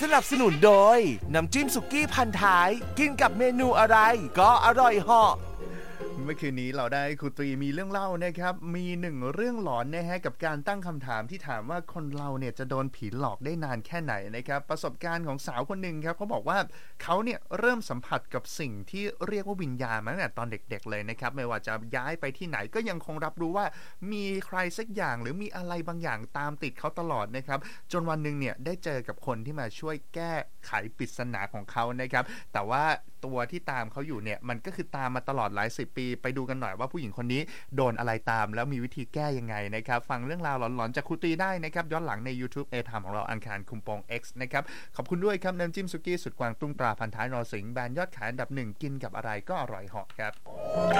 สนับสนุนโดยน้ำจิ้มสุกี้พันท้ายกินกับเมนูอะไรก็อร่อยเหาะเมื่อคืนนี้เราได้ครูตรีมีเรื่องเล่านะครับมีหนึ่งเรื่องหลอนนะฮะกับการตั้งคำถามที่ถามว่าคนเราเนี่ยจะโดนผีหลอกได้นานแค่ไหนนะครับประสบการณ์ของสาวคนหนึ่งครับเขาบอกว่าเขาเนี่ยเริ่มสัมผัสกับสิ่งที่เรียกว่าวิญญาณมาตั้งแต่ตอนเด็กๆเลยนะครับไม่ว่าจะย้ายไปที่ไหนก็ยังคงรับรู้ว่ามีใครสักอย่างหรือมีอะไรบางอย่างตามติดเขาตลอดนะครับจนวันหนึ่งเนี่ยได้เจอกับคนที่มาช่วยแก้ไขปริศนาของเขานะครับแต่ว่าตัวที่ตามเขาอยู่เนี่ยมันก็คือตามมาตลอดหลาย10 ปีไปดูกันหน่อยว่าผู้หญิงคนนี้โดนอะไรตามแล้วมีวิธีแก้ยังไงนะครับฟังเรื่องราวหลอนๆจากครูตรีได้นะครับย้อนหลังใน YouTube A Time ของเราอังคารคุมโปง X นะครับขอบคุณด้วยครับน้ำจิ้มสุกี้สุดกวางตุ้งตราพันท้ายนรสิงห์แบรนด์ยอดขายอันดับ1กินกับอะไรก็อร่อยเหาะครับ